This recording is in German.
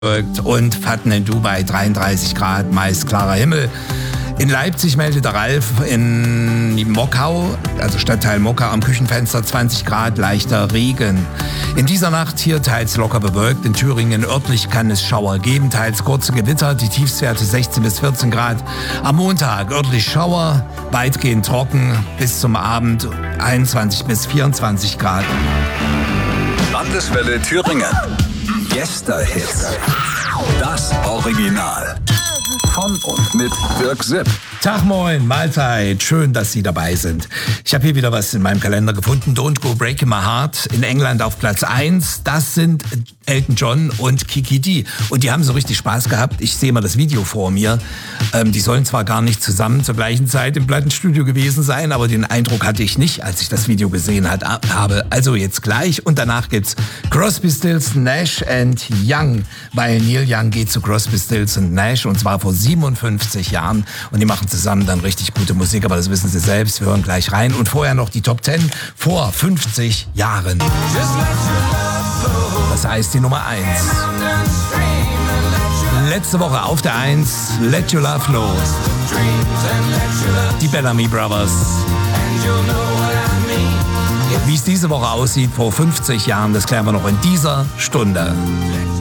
und Fatten in Dubai 33 Grad, meist klarer Himmel. In Leipzig meldet der Ralf in Mockau, also Stadtteil Mockau, am Küchenfenster 20 Grad, leichter Regen. In dieser Nacht hier teils locker bewölkt. In Thüringen örtlich kann es Schauer geben, teils kurze Gewitter, die Tiefstwerte 16 bis 14 Grad. Am Montag örtlich Schauer, weitgehend trocken, bis zum Abend 21 bis 24 Grad. Landeswelle Thüringen. Gästehits. Das Original. Von und mit Dirk Sipp. Tag moin, Mahlzeit, schön, dass Sie dabei sind. Ich habe hier wieder was in meinem Kalender gefunden. Don't Go Breaking My Heart in England auf Platz 1. Das sind Elton John und Kiki D. Und die haben so richtig Spaß gehabt. Ich sehe mal das Video vor mir. Die sollen zwar gar nicht zusammen zur gleichen Zeit im Plattenstudio gewesen sein, aber den Eindruck hatte ich nicht, als ich das Video gesehen habe. Also jetzt gleich und danach gibt's Crosby, Stills, Nash and Young. Weil Neil Young geht zu Crosby, Stills und Nash und zwar vor 57 Jahren. Und die machen zusammen dann richtig gute Musik, aber das wissen Sie selbst. Wir hören gleich rein. Und vorher noch die Top 10 vor 50 Jahren. Das heißt die Nummer 1. Letzte Woche auf der 1, Let Your Love Flow. Die Bellamy Brothers. Wie es diese Woche aussieht vor 50 Jahren, das klären wir noch in dieser Stunde.